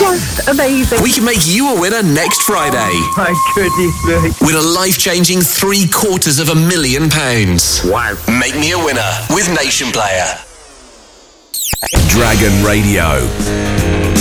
Just amazing. We can make you a winner next Friday. My goodness me. Win a life-changing £750,000. Wow. Make me a winner with Nation Player. Dragon Radio.